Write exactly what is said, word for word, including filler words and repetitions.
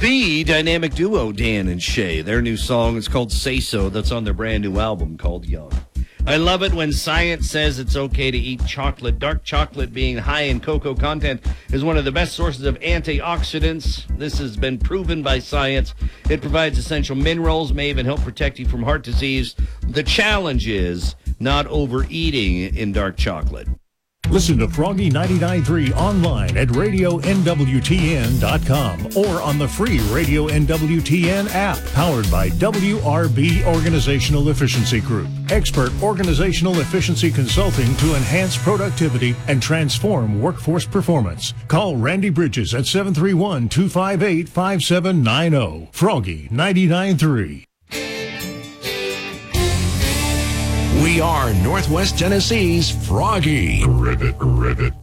The dynamic duo, Dan and Shay. Their new song is called Say So. That's on their brand new album called Young. I love it when science says it's okay to eat chocolate. Dark chocolate, being high in cocoa content, is one of the best sources of antioxidants. This has been proven by science. It provides essential minerals, may even help protect you from heart disease. The challenge is not overeating in dark chocolate. Listen to Froggy ninety-nine point three online at radio N W T N dot com or on the free Radio N W T N app, powered by W R B Organizational Efficiency Group. Expert organizational efficiency consulting to enhance productivity and transform workforce performance. Call Randy Bridges at seven three one, two five eight, five seven nine zero. Froggy ninety-nine point three. We are Northwest Tennessee's Froggy. Rivet, rivet.